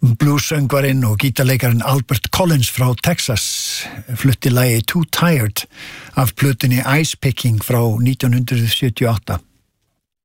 Blues-söngvarinn og gítarleikarinn Albert Collins frá Texas flutti lagið Too Tired af plötunni Ice Picking frá 1978.